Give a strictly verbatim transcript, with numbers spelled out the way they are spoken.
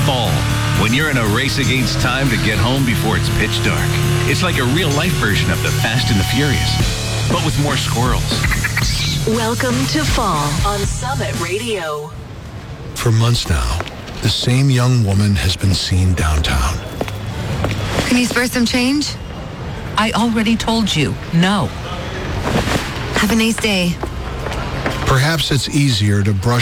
Fall, when you're in a race against time to get home before it's pitch dark. It's like a real-life version of the Fast and the Furious, but with more squirrels. Welcome to Fall on Summit Radio. For months now, the same young woman has been seen downtown. Can you spare some change? I already told you, no. Have a nice day. Perhaps it's easier to brush